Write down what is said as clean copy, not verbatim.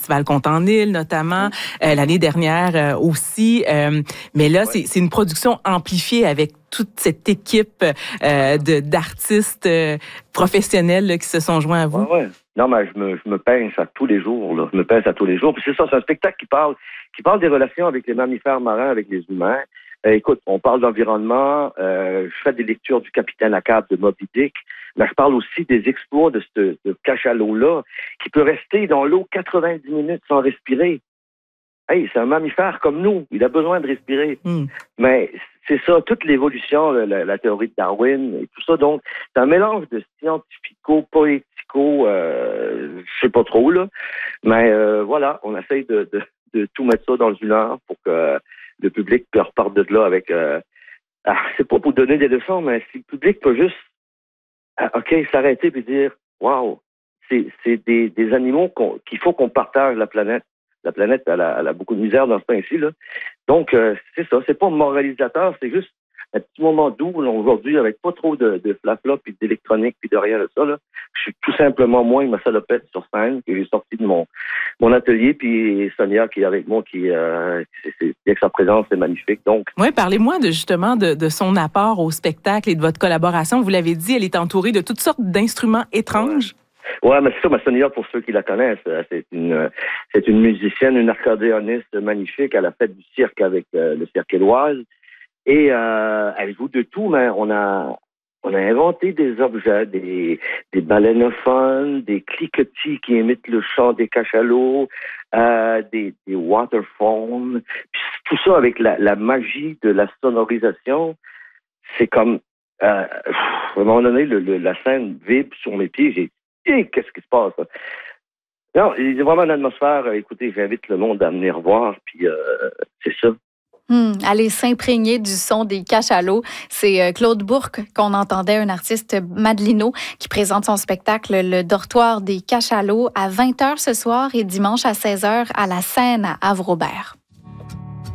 Festival Conte en Île, notamment, l'année dernière aussi. Mais là, c'est une production amplifiée avec toute cette équipe d'artistes professionnels là, qui se sont joints à vous. Ouais. Non, mais je me pince à tous les jours. Là. Je me pince à tous les jours. Puis c'est ça, c'est un spectacle qui parle des relations avec les mammifères marins, avec les humains. Écoute, on parle d'environnement. Je fais des lectures du Capitaine Ahab de Moby Dick. Mais je parle aussi des exploits de ce cachalot-là qui peut rester dans l'eau 90 minutes sans respirer. Hey, c'est un mammifère comme nous. Il a besoin de respirer. Mais c'est ça, toute l'évolution, la théorie de Darwin et tout ça. Donc, c'est un mélange de scientifico-poético, je sais pas trop, là. Mais voilà, on essaye de tout mettre ça dans une heure pour que le public reparte de là avec... c'est pas pour donner des leçons, mais si le public peut juste s'arrêter et dire « Wow, c'est des animaux qu'il faut qu'on partage la planète. » La planète, elle a beaucoup de misère dans ce temps-ci, là. Donc, c'est ça. C'est pas moralisateur, c'est juste un petit moment doux, là, aujourd'hui, avec pas trop de flafla, puis d'électronique, puis de rien de ça, là. Je suis tout simplement moi et ma salopette sur scène, que j'ai sorti de mon atelier, puis Sonia qui est avec moi, avec sa présence, c'est magnifique. Donc. Oui, parlez-moi justement de son apport au spectacle et de votre collaboration. Vous l'avez dit, elle est entourée de toutes sortes d'instruments étranges. Ouais, mais c'est ça, ma Sonia, pour ceux qui la connaissent, c'est une musicienne, une accordéoniste magnifique. Elle a fait du cirque avec le Cirque Éloise. Et elle joue de tout, mais on a inventé des objets, des baleinophones, des cliquetis qui imitent le chant des cachalots, des waterphones. Puis tout ça avec la magie de la sonorisation. C'est comme à un moment donné, la scène vibre sur mes pieds. Qu'est-ce qui se passe? Là? Non, il y a vraiment une atmosphère. Écoutez, j'invite le monde à venir voir, puis c'est ça. Aller s'imprégner du son des cachalots. C'est Claude Bourque qu'on entendait, un artiste madelino qui présente son spectacle Le Dortoir des cachalots à 20h ce soir et dimanche à 16h à la Seine à Havre-Aubert.